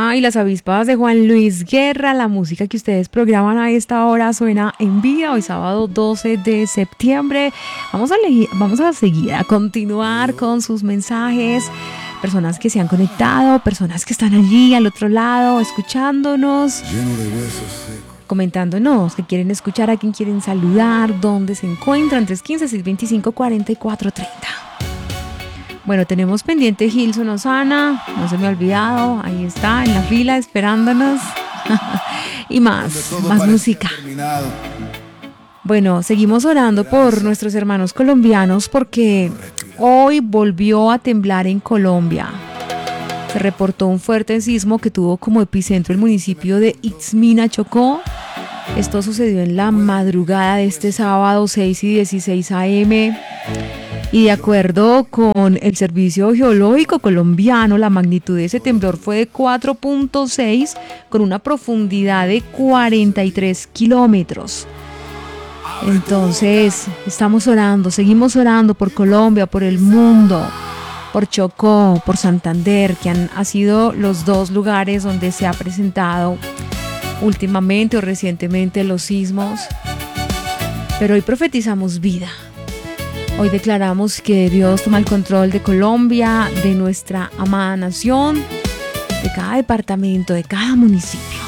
Ay, las avispas de Juan Luis Guerra, la música que ustedes programan a esta hora suena en vida, hoy sábado 12 de septiembre. Vamos a seguir, a continuar con sus mensajes, personas que se han conectado, personas que están allí al otro lado, escuchándonos, comentándonos que quieren escuchar, a quién quieren saludar, dónde se encuentran, 315-625-4430. Bueno, tenemos pendiente Gilson Osana, no se me ha olvidado, ahí está en la fila esperándonos. Y más música. Bueno, seguimos orando por nuestros hermanos colombianos porque hoy volvió a temblar en Colombia. Se reportó un fuerte sismo que tuvo como epicentro el municipio de Itzmina, Chocó. Esto sucedió en la madrugada de este sábado 6:16 a.m. Y de acuerdo con el Servicio Geológico Colombiano, la magnitud de ese temblor fue de 4.6 con una profundidad de 43 kilómetros. Entonces, estamos orando, seguimos orando por Colombia, por el mundo, por Chocó, por Santander, que han sido los dos lugares donde se ha presentado últimamente o recientemente los sismos. Pero hoy profetizamos vida. Hoy declaramos que Dios toma el control de Colombia, de nuestra amada nación, de cada departamento, de cada municipio.